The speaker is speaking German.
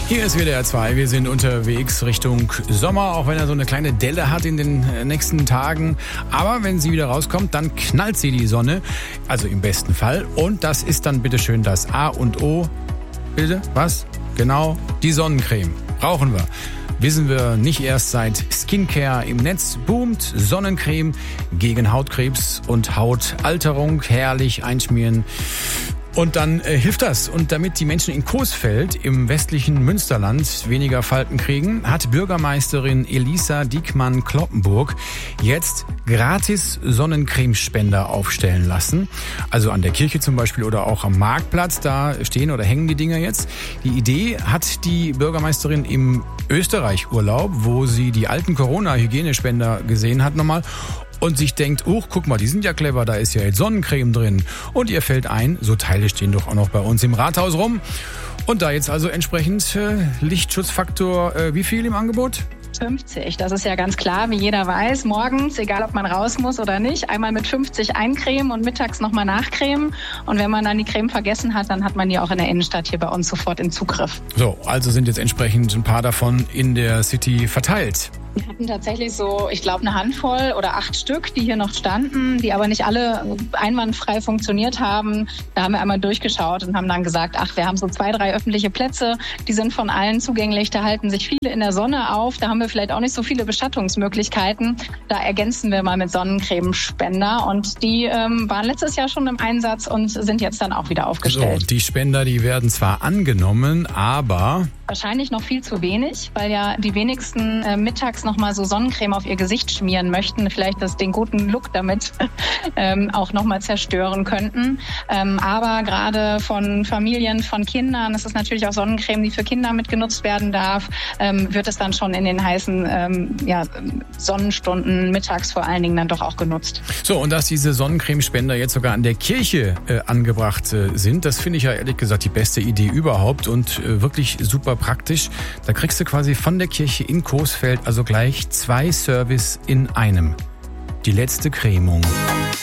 Hier ist WDR 2. Wir sind unterwegs Richtung Sommer, auch wenn er so eine kleine Delle hat in den nächsten Tagen. Aber wenn sie wieder rauskommt, dann knallt sie die Sonne. Also im besten Fall. Und das ist dann bitteschön das A und O. Bitte? Was? Genau, die Sonnencreme. Brauchen wir. Wissen wir nicht erst seit Skincare im Netz boomt. Sonnencreme gegen Hautkrebs und Hautalterung. Herrlich einschmieren. Und dann hilft das. Und damit die Menschen in Coesfeld im westlichen Münsterland weniger Falten kriegen, hat Bürgermeisterin Elisa Diekmann-Kloppenburg jetzt gratis Sonnencremespender aufstellen lassen. Also an der Kirche zum Beispiel oder auch am Marktplatz, da stehen oder hängen die Dinger jetzt. Die Idee hat die Bürgermeisterin im Österreich-Urlaub, wo sie die alten Corona-Hygienespender gesehen hat nochmal. Und sich denkt, guck mal, die sind ja clever, da ist ja jetzt Sonnencreme drin. Und ihr fällt ein, so Teile stehen doch auch noch bei uns im Rathaus rum. Und da jetzt also entsprechend Lichtschutzfaktor, wie viel im Angebot? 50, das ist ja ganz klar, wie jeder weiß, morgens, egal ob man raus muss oder nicht, einmal mit 50 eincremen und mittags nochmal nachcremen. Und wenn man dann die Creme vergessen hat, dann hat man die auch in der Innenstadt hier bei uns sofort in Zugriff. So, also sind jetzt entsprechend ein paar davon in der City verteilt. Wir hatten tatsächlich so, ich glaube, eine Handvoll oder 8 Stück, die hier noch standen, die aber nicht alle einwandfrei funktioniert haben. Da haben wir einmal durchgeschaut und haben dann gesagt, wir haben so 2, 3 öffentliche Plätze, die sind von allen zugänglich, da halten sich viele in der Sonne auf, da haben wir vielleicht auch nicht so viele Beschattungsmöglichkeiten. Da ergänzen wir mal mit Sonnencremespender und die waren letztes Jahr schon im Einsatz und sind jetzt dann auch wieder aufgestellt. So, die Spender, die werden zwar angenommen, aber wahrscheinlich noch viel zu wenig, weil ja die wenigsten mittags noch mal so Sonnencreme auf ihr Gesicht schmieren möchten, vielleicht den guten Look damit auch noch mal zerstören könnten. Aber gerade von Familien, von Kindern, das ist natürlich auch Sonnencreme, die für Kinder mitgenutzt werden darf, wird es dann schon in den heißen Sonnenstunden mittags vor allen Dingen dann doch auch genutzt. So, und dass diese Sonnencremespender jetzt sogar an der Kirche angebracht sind, das finde ich ja ehrlich gesagt die beste Idee überhaupt und wirklich super praktisch. Da kriegst du quasi von der Kirche in Coesfeld also gleich 2 Service in einem. Die letzte Cremung.